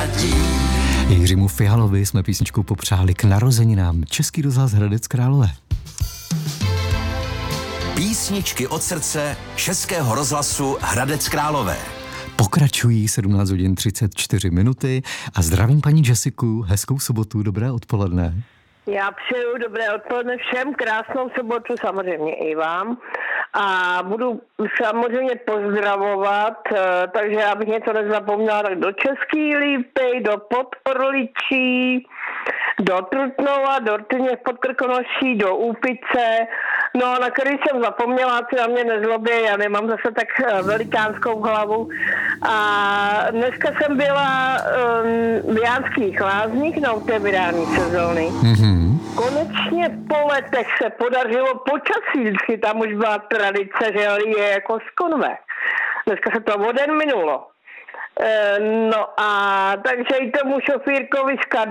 nevadí. Jiřímu Fialovi jsme písničkou popřáli k narozeninám. Český rozhlas Hradec Králové. Písničky od srdce Českého rozhlasu Hradec Králové. Pokračují 17 hodin 34 minuty a zdravím paní Jessiku, hezkou sobotu, dobré odpoledne. Já přeju dobré odpoledne všem, krásnou sobotu samozřejmě i vám a budu samozřejmě pozdravovat, takže abych něco nezapomněla, tak do Český Lípy, do Podorličí, do Trutnova, do Rtyně pod Krkonoší, do Úpice, no na který jsem zapomněla, si na mě nezlobě, já nemám zase tak velikánskou hlavu a dneska jsem byla v Jánských Lázních na otevírání sezóny. Konečně po letech se podařilo počasí, vždycky tam už byla tradice, že je jako z konve. Dneska se to o den minulo. No a takže i tomu šofírkovi z